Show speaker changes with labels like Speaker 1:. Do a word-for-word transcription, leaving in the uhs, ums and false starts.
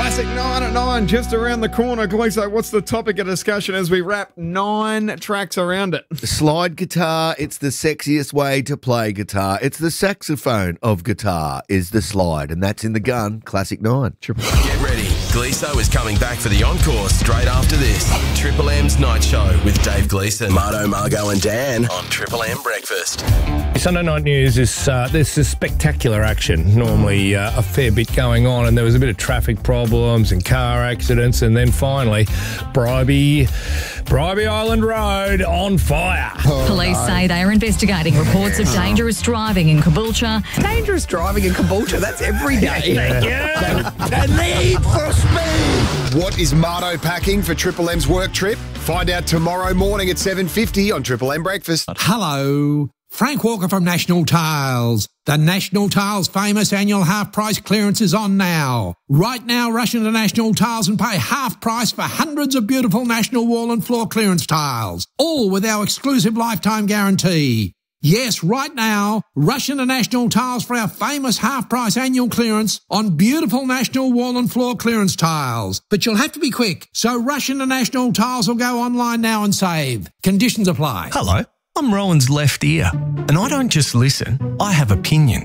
Speaker 1: Classic nine at nine, just around the corner. Gleeso, what's the topic of discussion as we wrap nine tracks around it?
Speaker 2: Slide guitar, it's the sexiest way to play guitar. It's the saxophone of guitar is the slide, and that's in the gun. Classic nine. Triple.
Speaker 3: Get ready. Gleeso is coming back for the encore straight after this. Triple M's Night Show with Dave Gleeson, Marto, Margo and Dan on Triple M Breakfast.
Speaker 4: Sunday Night News is uh, this is spectacular action. Normally uh, a fair bit going on, and there was a bit of traffic problems and car accidents, and then finally Bribey, Bribey Island Road on fire.
Speaker 5: Oh, Police no. say they are investigating reports of dangerous driving in Caboolture.
Speaker 6: Dangerous driving in Caboolture, that's every day.
Speaker 4: Yeah.
Speaker 6: The need for speed.
Speaker 7: What is Marto packing for Triple M's work trip? Find out tomorrow morning at seven fifty on Triple M Breakfast.
Speaker 8: Hello. Frank Walker from National Tiles. The National Tiles famous annual half price clearance is on now. Right now, rush into National Tiles and pay half price for hundreds of beautiful National wall and floor clearance tiles, all with our exclusive lifetime guarantee. Yes, right now, rush into National Tiles for our famous half price annual clearance on beautiful National wall and floor clearance tiles. But you'll have to be quick, so rush into National Tiles or go online now and save. Conditions apply.
Speaker 9: Hello. I'm Rowan's left ear, and I don't just listen, I have opinion.